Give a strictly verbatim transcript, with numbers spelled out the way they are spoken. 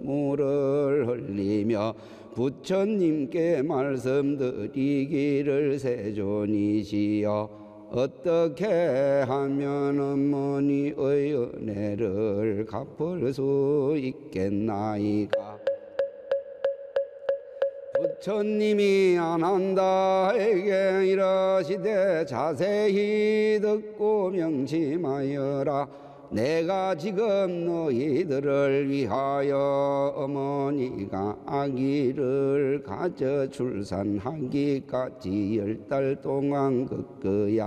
눈물을 흘리며 부처님께 말씀드리기를 세존이시여 어떻게 하면 어머니의 은혜를 갚을 수 있겠나이까. 부처님이 아난다에게 이러시되 자세히 듣고 명심하여라. 내가 지금 너희들을 위하여 어머니가 아기를 가져 출산하기까지 열 달 동안 그 거야.